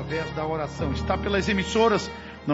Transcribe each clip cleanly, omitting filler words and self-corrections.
através da oração. Está pelas emissoras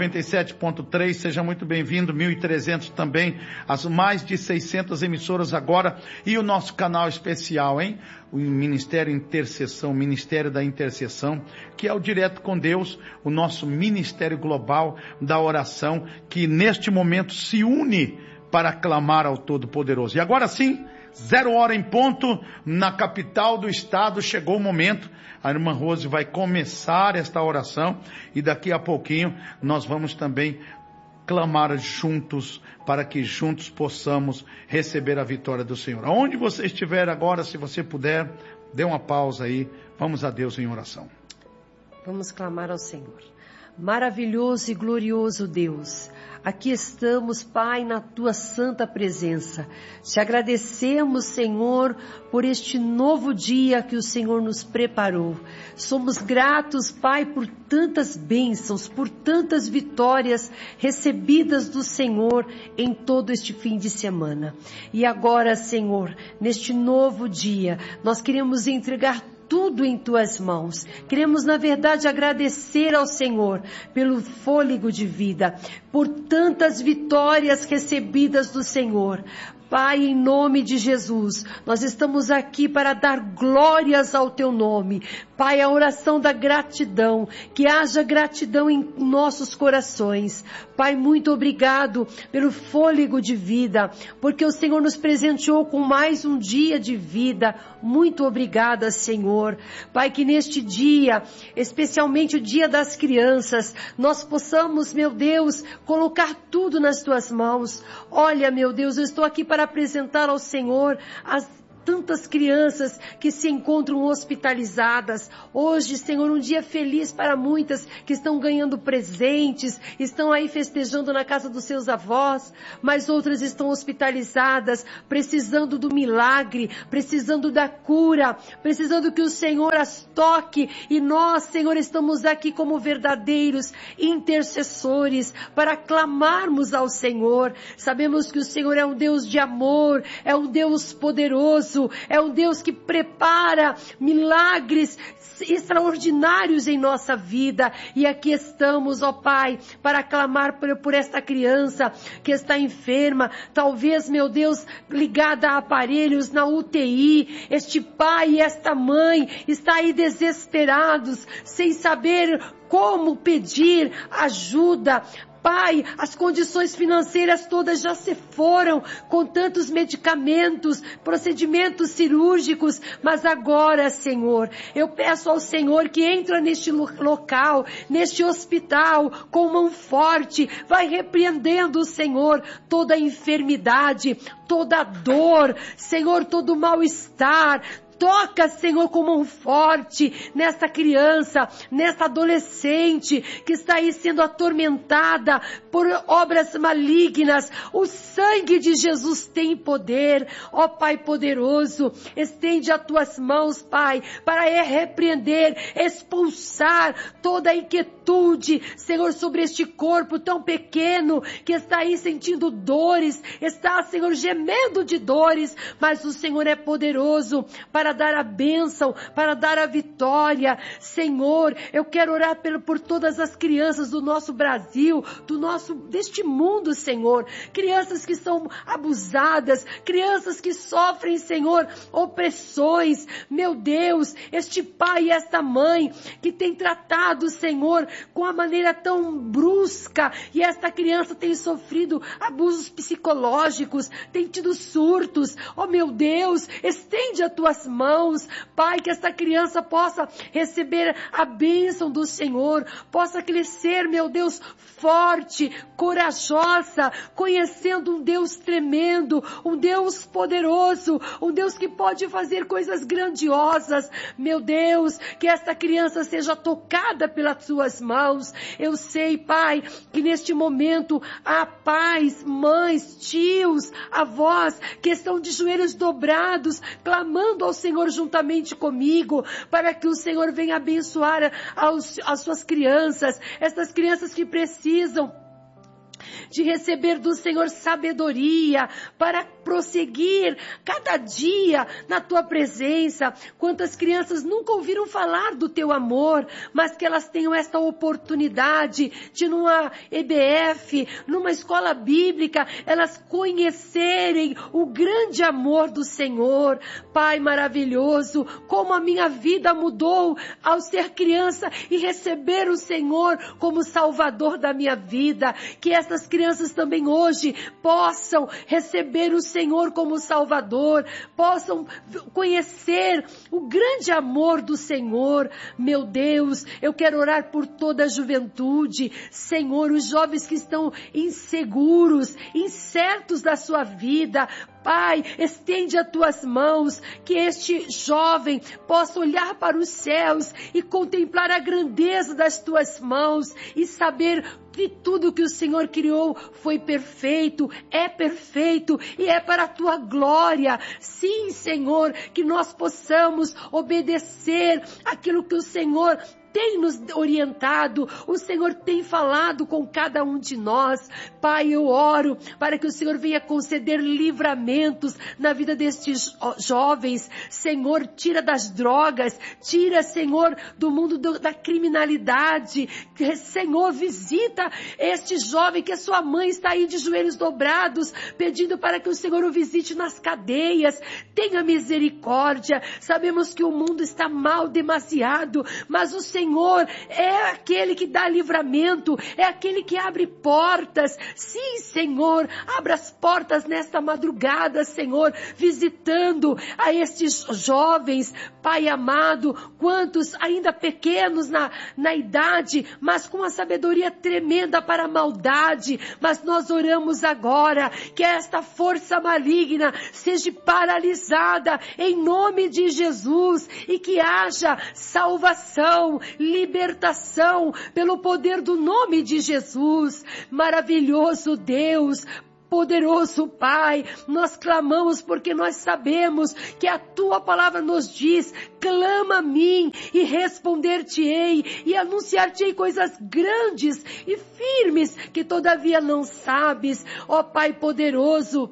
97.3, seja muito bem-vindo, 1.300 também, as mais de 600 emissoras agora, e o nosso canal especial, hein? O Ministério Intercessão, Ministério da Intercessão, que é o Direto com Deus, o nosso Ministério Global da Oração, que neste momento se une para clamar ao Todo-Poderoso. E agora sim, 0h em ponto, na capital do estado, chegou o momento. A irmã Rose vai começar esta oração e daqui a pouquinho nós vamos também clamar juntos, para que juntos possamos receber a vitória do Senhor. Aonde você estiver agora, se você puder, dê uma pausa aí, vamos a Deus em oração. Vamos clamar ao Senhor. Maravilhoso e glorioso Deus, aqui estamos, Pai, na Tua santa presença. Te agradecemos, Senhor, por este novo dia que o Senhor nos preparou. Somos gratos, Pai, por tantas bênçãos, por tantas vitórias recebidas do Senhor em todo este fim de semana. E agora, Senhor, neste novo dia, nós queremos entregar tudo em Tuas mãos. Queremos, na verdade, agradecer ao Senhor pelo fôlego de vida, por tantas vitórias recebidas do Senhor. Pai, em nome de Jesus, nós estamos aqui para dar glórias ao Teu nome. Pai, a oração da gratidão, que haja gratidão em nossos corações. Pai, muito obrigado pelo fôlego de vida, porque o Senhor nos presenteou com mais um dia de vida. Muito obrigada, Senhor. Pai, que neste dia, especialmente o dia das crianças, nós possamos, meu Deus, colocar tudo nas Tuas mãos. Olha, meu Deus, eu estou aqui para apresentar ao Senhor as tantas crianças que se encontram hospitalizadas. Hoje, Senhor, um dia feliz para muitas que estão ganhando presentes, estão aí festejando na casa dos seus avós, mas outras estão hospitalizadas, precisando do milagre, precisando da cura, precisando que o Senhor as toque. E nós, Senhor, estamos aqui como verdadeiros intercessores para clamarmos ao Senhor. Sabemos que o Senhor é um Deus de amor, é um Deus poderoso, é um Deus que prepara milagres extraordinários em nossa vida. E aqui estamos, ó Pai, para clamar por esta criança que está enferma, talvez, meu Deus, ligada a aparelhos na UTI. Este pai e esta mãe está aí desesperados, sem saber como pedir ajuda. Pai, as condições financeiras todas já se foram, com tantos medicamentos, procedimentos cirúrgicos, mas agora, Senhor, eu peço ao Senhor que entra neste local, neste hospital, com mão forte, vai repreendendo, Senhor, toda a enfermidade, toda a dor, Senhor, todo o mal-estar. Toca, Senhor, com mão forte nessa criança, nessa adolescente que está aí sendo atormentada por obras malignas. O sangue de Jesus tem poder. Ó Pai poderoso, estende as Tuas mãos, Pai, para repreender, expulsar toda a inquietude, Senhor, sobre este corpo tão pequeno que está aí sentindo dores, está, Senhor, gemendo de dores, mas o Senhor é poderoso para dar a bênção, para dar a vitória. Senhor, eu quero orar por todas as crianças do nosso Brasil, deste mundo, Senhor. Crianças que são abusadas, crianças que sofrem, Senhor, opressões. Meu Deus, este pai e esta mãe que tem tratado, Senhor, com a maneira tão brusca, e esta criança tem sofrido abusos psicológicos, tem tido surtos. Oh meu Deus, estende as Tuas mãos, Pai, que esta criança possa receber a bênção do Senhor, possa crescer, meu Deus, forte, corajosa, conhecendo um Deus tremendo, um Deus poderoso, um Deus que pode fazer coisas grandiosas. Meu Deus, que esta criança seja tocada pelas Suas mãos. Eu sei, Pai, que neste momento há pais, mães, tios, avós que estão de joelhos dobrados, clamando ao Senhor juntamente comigo, para que o Senhor venha abençoar as suas crianças, essas crianças que precisam de receber do Senhor sabedoria para prosseguir cada dia na tua presença. Quantas crianças nunca ouviram falar do teu amor, mas que elas tenham esta oportunidade de numa EBF, numa escola bíblica, elas conhecerem o grande amor do Senhor. Pai maravilhoso, como a minha vida mudou ao ser criança e receber o Senhor como Salvador da minha vida. Que essas crianças também hoje possam receber o Senhor como Salvador, possam conhecer o grande amor do Senhor. Meu Deus, eu quero orar por toda a juventude, Senhor, os jovens que estão inseguros, incertos da sua vida. Pai, estende as tuas mãos, que este jovem possa olhar para os céus e contemplar a grandeza das tuas mãos e saber que tudo que o Senhor criou foi perfeito, é perfeito e é para a tua glória. Sim, Senhor, que nós possamos obedecer aquilo que o Senhor tem nos orientado, o Senhor tem falado com cada um de nós. Pai, eu oro para que o Senhor venha conceder livramentos na vida destes jovens. Senhor, tira das drogas, tira, Senhor, do mundo da criminalidade. Senhor, visita este jovem que a sua mãe está aí de joelhos dobrados, pedindo para que o Senhor o visite nas cadeias. Tenha misericórdia. Sabemos que o mundo está mal demasiado, mas o Senhor é aquele que dá livramento, é aquele que abre portas. Sim, Senhor, abra as portas nesta madrugada, Senhor, visitando a estes jovens. Pai amado, quantos ainda pequenos na idade, mas com uma sabedoria tremenda para a maldade. Mas nós oramos agora que esta força maligna seja paralisada em nome de Jesus e que haja salvação, libertação pelo poder do nome de Jesus. Maravilhoso Deus, poderoso Pai, nós clamamos porque nós sabemos que a tua palavra nos diz: clama a mim e responder-te-ei e anunciar-te-ei coisas grandes e firmes que todavia não sabes. Ó Pai poderoso,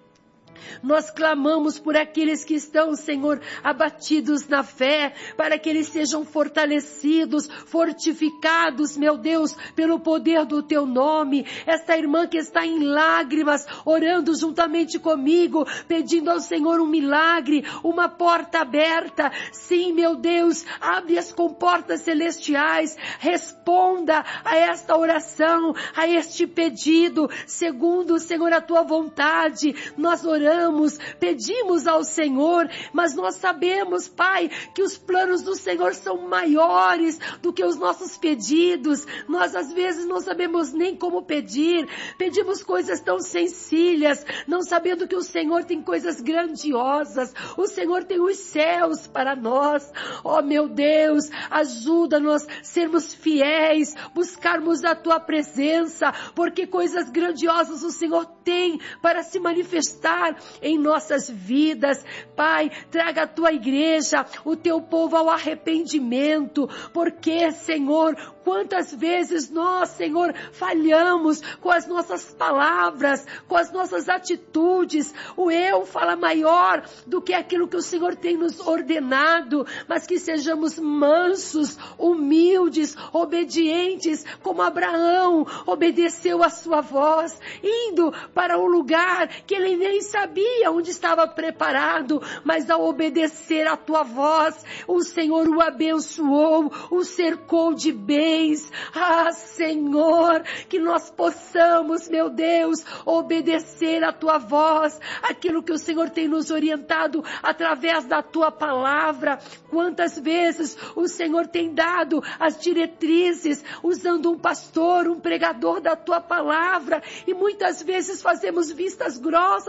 nós clamamos por aqueles que estão, Senhor, abatidos na fé, para que eles sejam fortalecidos, fortificados, meu Deus, pelo poder do teu nome. Esta irmã que está em lágrimas, orando juntamente comigo, pedindo ao Senhor um milagre, uma porta aberta. Sim, meu Deus, abre as comportas celestiais, responda a esta oração, a este pedido, segundo, Senhor, a tua vontade. Nós oramos, pedimos ao Senhor, mas nós sabemos, Pai, que os planos do Senhor são maiores do que os nossos pedidos. Nós às vezes não sabemos nem como pedir, pedimos coisas tão sencillas, não sabendo que o Senhor tem coisas grandiosas, o Senhor tem os céus para nós. Ó meu Deus, ajuda-nos a sermos fiéis, buscarmos a tua presença, porque coisas grandiosas o Senhor tem para se manifestar em nossas vidas. Pai, traga a tua igreja, o teu povo ao arrependimento, porque, Senhor, quantas vezes nós, Senhor, falhamos com as nossas palavras, com as nossas atitudes. O eu fala maior do que aquilo que o Senhor tem nos ordenado, mas que sejamos mansos, humildes, obedientes, como Abraão obedeceu a sua voz, indo para um lugar que ele nem sabia onde estava preparado, mas ao obedecer a tua voz, o Senhor o abençoou, o cercou de bens. Ah, Senhor, que nós possamos, meu Deus, obedecer a tua voz, aquilo que o Senhor tem nos orientado através da tua palavra. Quantas vezes o Senhor tem dado as diretrizes usando um pastor, um pregador da tua palavra, e muitas vezes fazemos vistas grossas, como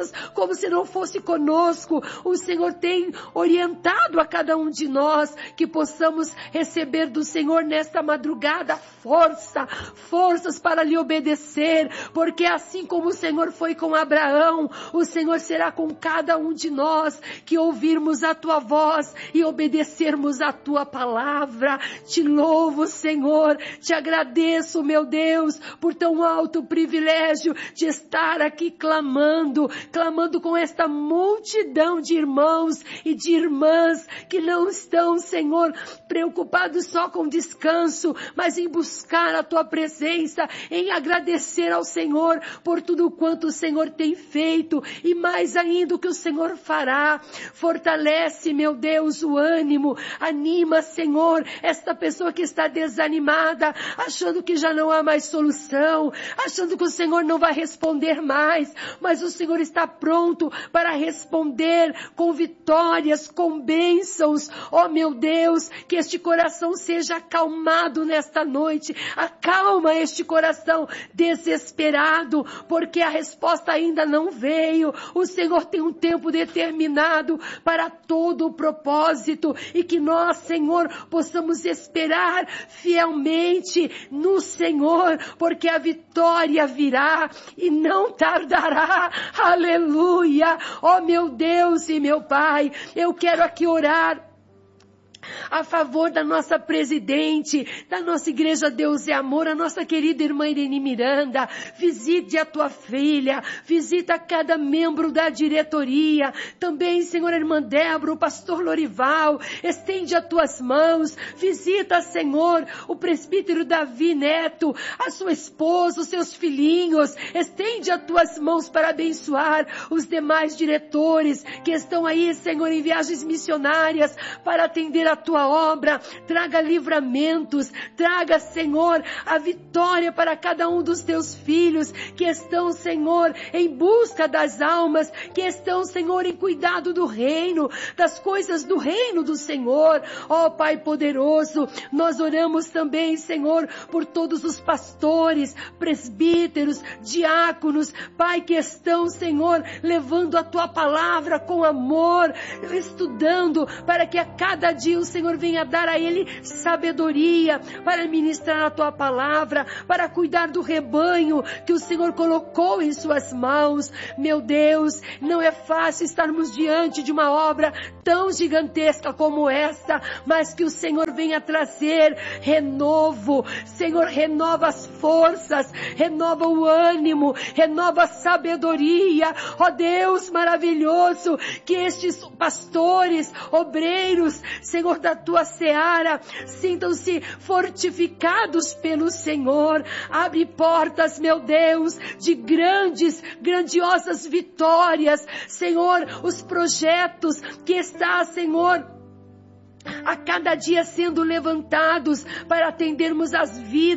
como se não fosse conosco. O Senhor tem orientado a cada um de nós que possamos receber do Senhor nesta madrugada forças para lhe obedecer, porque assim como o Senhor foi com Abraão, o Senhor será com cada um de nós que ouvirmos a tua voz e obedecermos a tua palavra. Te louvo, Senhor, te agradeço, meu Deus, por tão alto privilégio de estar aqui clamando com esta multidão de irmãos e de irmãs que não estão, Senhor, preocupados só com descanso, mas em buscar a tua presença, em agradecer ao Senhor por tudo quanto o Senhor tem feito e mais ainda o que o Senhor fará. Fortalece, meu Deus, o ânimo, anima, Senhor, esta pessoa que está desanimada, achando que já não há mais solução, achando que o Senhor não vai responder mais, mas o Senhor está pronto para responder com vitórias, com bênçãos. Oh, meu Deus, que este coração seja acalmado nesta noite. Acalma este coração desesperado, porque a resposta ainda não veio. O Senhor tem um tempo determinado para todo o propósito e que nós, Senhor, possamos esperar fielmente no Senhor, porque a vitória virá e não tardará. Aleluia! Oh, meu Deus e meu Pai, eu quero aqui orar a favor da nossa presidente, da nossa igreja Deus é Amor, a nossa querida irmã Irene Miranda. Visite a tua filha, visita cada membro da diretoria, também, Senhor, a irmã Débora, o pastor Lorival, estende as tuas mãos, visita, Senhor, o presbítero Davi Neto, a sua esposa, os seus filhinhos, estende as tuas mãos para abençoar os demais diretores que estão aí, Senhor, em viagens missionárias para atender a tua obra. Traga livramentos, traga, Senhor, a vitória para cada um dos teus filhos que estão, Senhor, em busca das almas, que estão, Senhor, em cuidado do reino, das coisas do reino do Senhor. Ó Pai poderoso, nós oramos também, Senhor, por todos os pastores, presbíteros, diáconos, Pai, que estão, Senhor, levando a tua palavra com amor, estudando para que a cada dia o Senhor venha dar a ele sabedoria para ministrar a tua palavra, para cuidar do rebanho que o Senhor colocou em suas mãos. Meu Deus, não é fácil estarmos diante de uma obra tão gigantesca como essa, mas que o Senhor venha trazer renovo. Senhor, renova as forças, renova o ânimo, renova a sabedoria. Ó Deus maravilhoso, que estes pastores, obreiros, Senhor, da tua seara, sintam-se fortificados pelo Senhor. Abre portas, meu Deus, de grandiosas vitórias. Senhor, os projetos que está, Senhor, a cada dia sendo levantados para atendermos as vidas